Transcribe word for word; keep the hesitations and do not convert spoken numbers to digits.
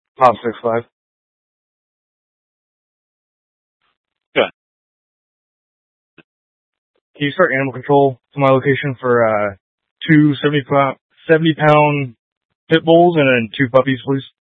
Pop six five. Good. Can you start animal control to my location for uh two seventy pound seventy pound pit bulls and then two puppies, please?